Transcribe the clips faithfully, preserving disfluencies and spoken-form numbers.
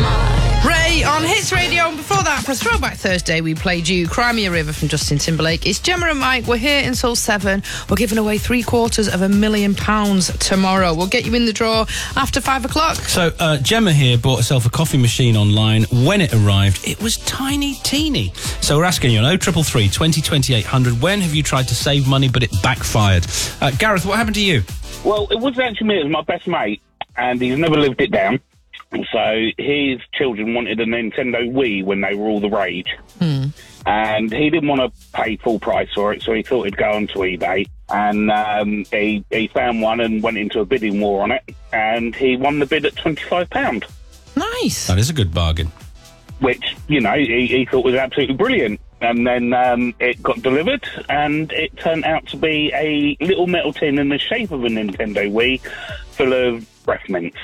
Ray on Hits Radio, and before that, for Throwback Thursday, we played you Cry Me a River from Justin Timberlake. It's Gemma and Mike. We're here until seven. We're giving away three quarters of a million pounds tomorrow. We'll get you in the draw after five o'clock. So, uh, Gemma here bought herself a coffee machine online. When it arrived, it was tiny, teeny. So we're asking you on oh three three, twenty, twenty-eight hundred, when have you tried to save money but it backfired? Uh, Gareth, what happened to you? Well, it wasn't actually me, it was my best mate, and he's never lived it down. So his children wanted a Nintendo Wii when they were all the rage. Hmm. And he didn't want to pay full price for it, so he thought he'd go onto eBay. And um, he, he found one and went into a bidding war on it, and he won the bid at twenty-five pounds. Nice. That is a good bargain. Which, you know, he, he thought was absolutely brilliant. And then um, it got delivered, and it turned out to be a little metal tin in the shape of a Nintendo Wii full of breath mints.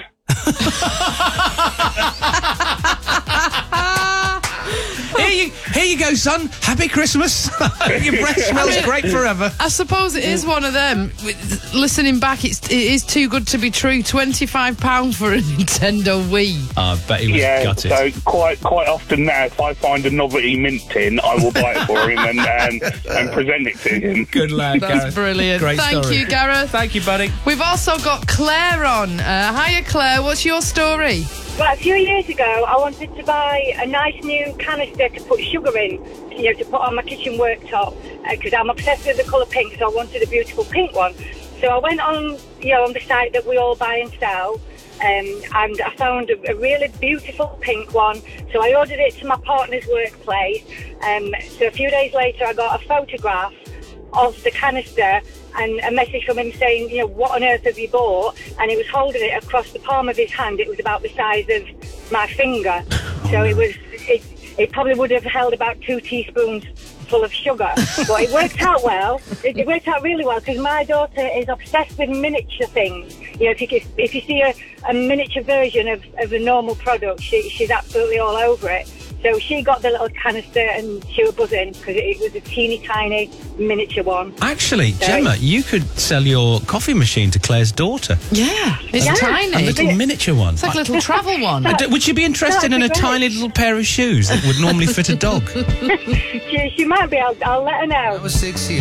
Here you, here you go, son. Happy Christmas. Your breath smells great forever. I suppose it is one of them. Listening back, it's, it is too good to be true. twenty-five pounds for a Nintendo Wii. Oh, I bet he was Yeah, gutted. so quite quite often now, if I find a novelty mint tin, I will buy it for him and, and, and present it to him. Good lad, That's Gareth. brilliant. Great Thank story. you, Gareth. Thank you, buddy. We've also got Claire on. Uh, hiya, Claire. What's your story? Well, a few years ago, I wanted to buy a nice new canister to put sugar in, you know, to put on my kitchen worktop, because uh, I'm obsessed with the colour pink, so I wanted a beautiful pink one. So I went on, you know, on the site that we all buy and sell, um, and I found a, a really beautiful pink one. So I ordered it to my partner's workplace. Um, so a few days later, I got a photograph of the canister and a message from him saying, you know, what on earth have you bought? And he was holding it across the palm of his hand. It was about the size of my finger. So it was, it, it probably would have held about two teaspoons full of sugar. But it worked out well. It, it worked out really well, because my daughter is obsessed with miniature things. You know, if you, if you see a, a miniature version of, of a normal product, she, she's absolutely all over it. So she got the little canister and she was buzzing, because it, it was a teeny tiny miniature one. Actually, So- Gemma, you could sell your coffee machine to Claire's daughter. Yeah, it's Yeah. tiny. A little miniature one. It's like a little travel one. Uh, d- would you be interested That'd in be a great. tiny little pair of shoes that would normally fit a dog? She, she might be. I'll, I'll let her know. was six years.